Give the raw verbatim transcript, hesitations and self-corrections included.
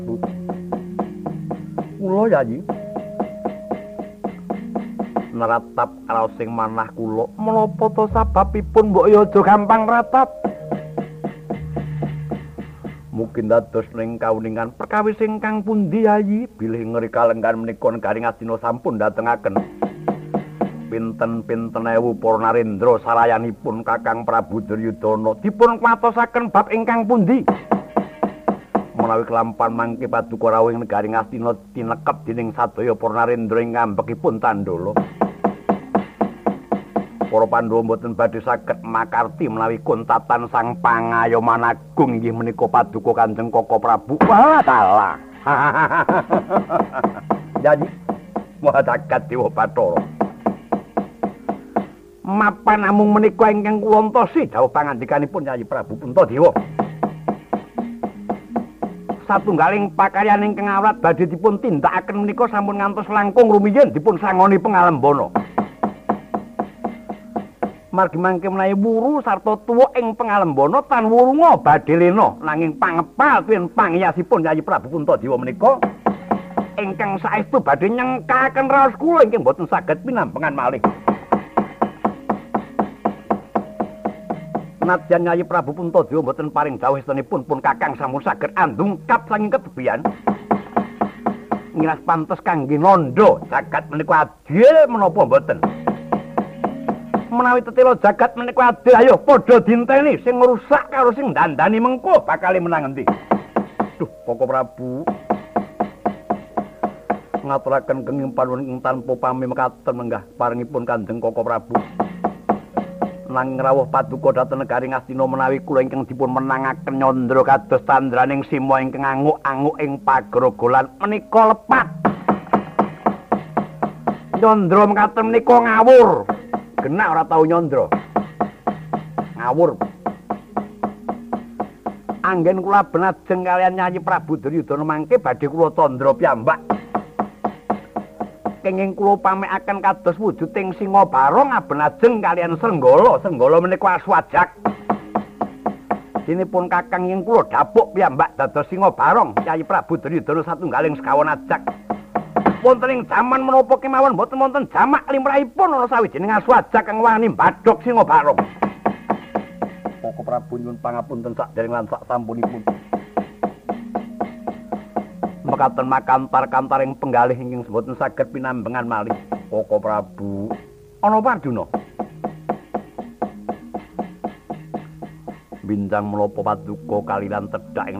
Kula Yayi. Neratap karo sing manah kula, menapa to sababipun mbok ya aja gampang ratap. Mungkin dados ning kauningan perkawis ingkang pundi Yayi bilih ngeri kalenggan menika Negaring Astina sampun datengaken pinten-pinten ewu para narendra sarayanipun Kakang Prabu Duryudana dipun kwatosaken bab ingkang pundi menawi kelampan mangke paduka rawuh Negaring Astina tinekep dening sadaya para narendra ing ngambekipun Tandala. Para Pandhawa mboten badhe saged makarti menawi kuntatan Sang Pangayoman Agung inggih menika paduka Kanjeng Koko Prabu. Wah, dalah. Jadi, wah jagat Dewa Bathara. Mapan namung menika ingkang kula entosi dawuh pangandikanipun Yayi Prabu Puntadewa. Satunggaling pakaryan ingkang awrat badhe dipun tindakaken menika sampun ngantos langkung rumiyin dipun sangoni pengalembana. Margi mangke menawi wuru sarta tuwa ing pengalembana tan wurunga badhe lena nanging pangepal tuwin pangyasipun Yayi Prabu Puntadewa menika ingkang saestu badhe nyengkaken raos kula ingkang boten saged pinampengan malih. Nadyan Yayi Prabu Puntadewa boten paring dawuh estunipun pun Kakang sampun saged andungkap saking ketebian. Ngiras pantes kangge nandha jagat menika adil menapa boten. Menawi tetela jagat menika adil ayo padha dinteni sing ngrusak karo sing dandani mengko bakal menang endi. Duh Koko Prabu ngaturaken kenging panuwun ing tanpa pami mekaten menggah paringipun Kanjeng Koko Prabu. Nanging rawuh paduka dhateng Negaring Astina menawi kula ingkang dipun menangaken nyandra kados tandraning sima ingkang anguk-anguk ing pagrogolan menika lepat. Nyandra mekaten menika ngawur. Genak ora tau nyandra. Ngawur. Anggen kula benajeng kalian Yayi Prabu Duryudana mangke badhe kula tandra piyambak. Kenging kula pamekaken kados wujuding Singa Barong abenajeng kalian Senggala. Senggala menika aswajak. Dinipun Kakang ing kula dapuk piyambak dados Singa Barong Yayi Prabu Duryudana satunggaling sekawan ajak. Wonten ing jaman menapa kemawon boten wonten jamak limrahipun ana sawijining aswajak kang wani mbadhok Singa Barong. Koko Prabu nyuwun pangapunten sakdereng lan sak sampunipun. Mekaten makantar-kantaring penggalih ingkang boten saged pinambengan malih. Koko Prabu, ana apa Arjuna? Bintang menapa paduka kalilan tedhak ing